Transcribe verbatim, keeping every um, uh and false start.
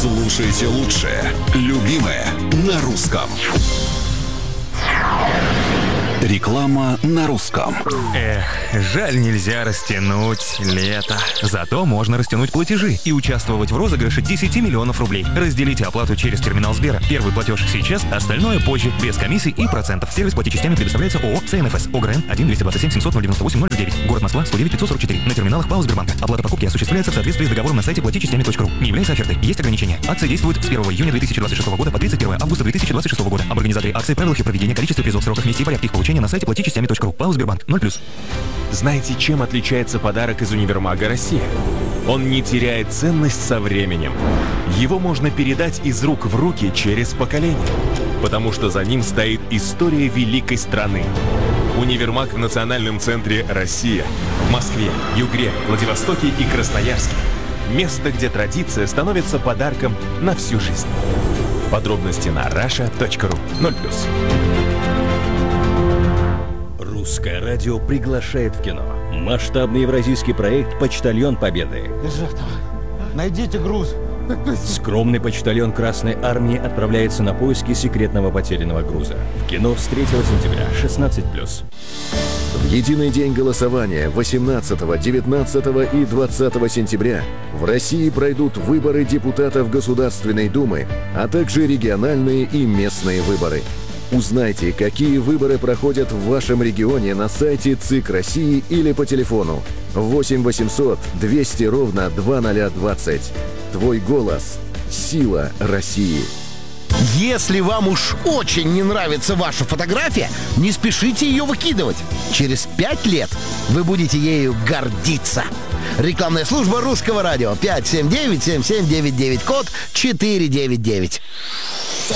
Слушайте лучшее, любимое на русском. Реклама на русском. Эх, жаль, нельзя растянуть лето. Зато можно растянуть платежи и участвовать в розыгрыше десять миллионов рублей. Разделите оплату через терминал Сбера. Первый платеж сейчас, остальное позже, без комиссий и процентов. Сервис плати частями предоставляется ООО ЦНФС. ОГРН один двести двадцать семь семьсот ноль девяносто восемь ноль девять. Город Москва, сто девять пятьсот сорок четыре. На терминалах ПАО Сбербанка. Оплата покупки осуществляется в соответствии с договором на сайте плати частями точка ру. Не является офертой. Есть ограничения. Акция действует с первого июня две тысячи двадцать шестого года по тридцать первое августа две тысячи двадцать шестого года. Об организаторе акции, правилах и проведении, количестве призов, сроках, месте и порядке их получения на сайте плати частями точка ру. ПАО Сбербанк. ноль плюс. Знаете, чем отличается подарок из универмага «Россия»? Он не теряет ценность со временем. Его можно передать из рук в руки через поколение, потому что за ним стоит история великой страны. Универмаг в национальном центре «Россия» в Москве, Югре, Владивостоке и Красноярске. Место, где традиция становится подарком на всю жизнь. Подробности на раша точка ру. ноль плюс. Русское радио приглашает в кино. Масштабный евразийский проект «Почтальон Победы». Державного, найдите груз. Скромный почтальон Красной Армии отправляется на поиски секретного потерянного груза. В кино с третьего сентября, шестнадцать плюс. В единый день голосования восемнадцатого, девятнадцатого и двадцатого сентября в России пройдут выборы депутатов Государственной Думы, а также региональные и местные выборы. Узнайте, какие выборы проходят в вашем регионе на сайте ЦИК России или по телефону восемь восемьсот двести ровно двадцать двадцать. Твой голос – сила России. Если вам уж очень не нравится ваша фотография, не спешите ее выкидывать. Через пять лет вы будете ею гордиться. Рекламная служба Русского радио. пять семь девять семь семь девять девять, код четыре девять девять.